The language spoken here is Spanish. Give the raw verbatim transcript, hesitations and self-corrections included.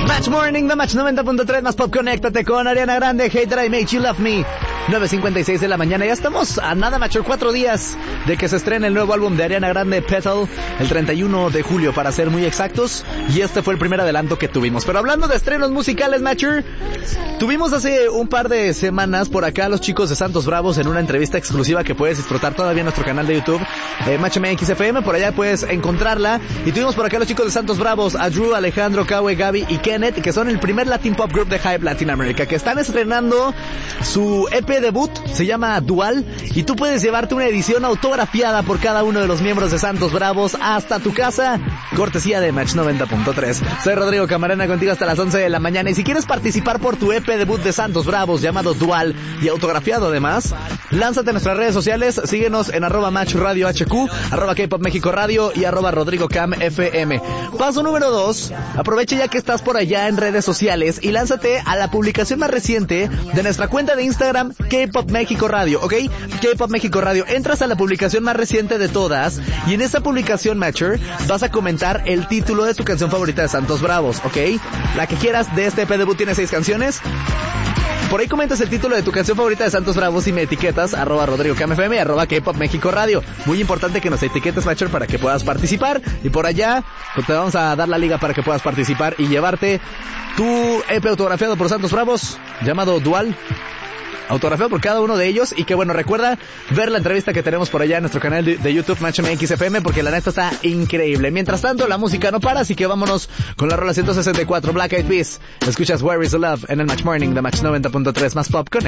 Match Morning, The Match noventa punto tres, más pop, conéctate con Ariana Grande, Hey Did I Make You Love Me. nueve cincuenta y seis de la mañana, ya estamos a nada, macho, cuatro días de que se estrene el nuevo álbum de Ariana Grande, Petal, el treinta y uno de julio para ser muy exactos, y este fue el primer adelanto que tuvimos. Pero hablando de estrenos musicales, macho, tuvimos hace un par de semanas por acá a los chicos de Santos Bravos en una entrevista exclusiva que puedes disfrutar todavía en nuestro canal de YouTube, eh, Match M X F M, por allá puedes encontrarla, y tuvimos por acá a los chicos de Santos Bravos, a Drew, Alejandro, Kawe, Gaby y Kenneth, que son el primer Latin Pop Group de Hype Latinoamérica, que están estrenando su E P debut, se llama Dual, y tú puedes llevarte una edición autografiada por cada uno de los miembros de Santos Bravos hasta tu casa, cortesía de Match noventa punto tres. Soy Rodrigo Camarena, contigo hasta las once de la mañana, y si quieres participar por tu E P debut de Santos Bravos llamado Dual y autografiado además, lánzate a nuestras redes sociales, síguenos en arroba Match Radio H Q, arroba K-Pop México Radio y arroba Rodrigo Cam F M. Paso número dos, aprovecha ya que estás por allá en redes sociales y lánzate a la publicación más reciente de nuestra cuenta de Instagram, K-Pop México Radio, ¿ok? K-Pop México Radio. Entras a la publicación más reciente de todas y en esa publicación, Matcher, vas a comentar el título de tu canción favorita de Santos Bravos, ¿ok? La que quieras de este E P debut, tiene seis canciones. Por ahí comentas el título de tu canción favorita de Santos Bravos y me etiquetas, arroba Rodrigo Cam F M, arroba K-Pop México Radio. Muy importante que nos etiquetes, Matcher, para que puedas participar. Y por allá, pues te vamos a dar la liga para que puedas participar y llevarte tu E P autografiado por Santos Bravos, llamado Dual, autografiado por cada uno de ellos. Y que bueno, recuerda ver la entrevista que tenemos por allá en nuestro canal de, de YouTube, Match M X F M, porque la neta está increíble. Mientras tanto, la música no para, así que vámonos con la rola ciento sesenta y cuatro, Black Eyed Peas. Escuchas Where is the Love en el Match Morning de Match noventa punto tres, más pop, con